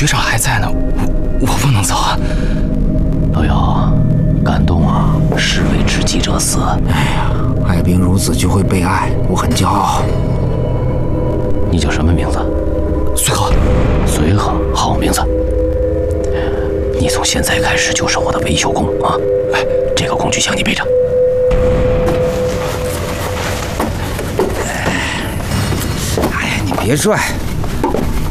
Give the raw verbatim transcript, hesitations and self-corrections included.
学长还在呢，我我不能走啊！ 老姚，感动啊！士为知己者死。 哎呀，爱兵如子就会被爱，我很骄傲。 你叫什么名字？ 随和。 随和，好名字。你从现在开始就是我的维修工啊！哎，这个工具箱你背着。 哎呀，你别拽。